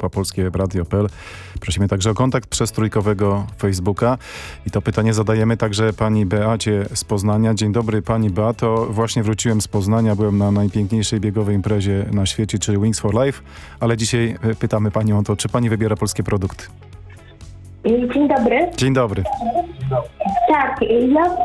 małpa.polskieradio.pl. Prosimy także o kontakt przez trójkowego Facebooka. I to pytanie zadajemy także pani Beacie z Poznania. Dzień dobry pani Beato. Właśnie wróciłem z Poznania. Byłem na najpiękniejszej biegowej imprezie na świecie, czyli Wings for Life. Ale dzisiaj pytamy panią o to, czy pani wybiera polskie produkty. Dzień dobry. Dzień dobry. Tak, ja